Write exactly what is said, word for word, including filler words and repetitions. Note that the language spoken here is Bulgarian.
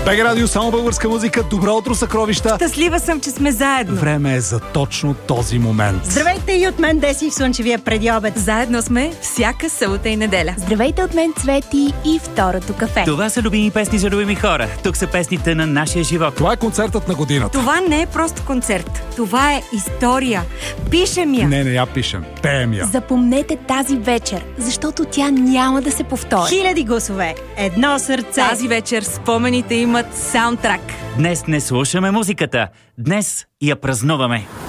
БГ Радио, само българска музика. Добро утро, съкровища! Щастлива съм, че сме заедно. Време е за точно този момент. Здравейте и от мен, Деси, в слънчевия предиобед. Заедно сме всяка събота и неделя. Здравейте от мен, Цвети, и второто кафе. Това са любими песни за любими хора. Тук са песните на нашия живот. Това е концертът на годината. Това не е просто концерт. Това е история. Пишем я. Не, не я пишем. Пеем я. Запомнете тази вечер, защото тя няма да се повтори. Хиляди гласове, едно сърце. Тази вечер спомените имат саундтрак. Днес не слушаме музиката. Днес я празнуваме.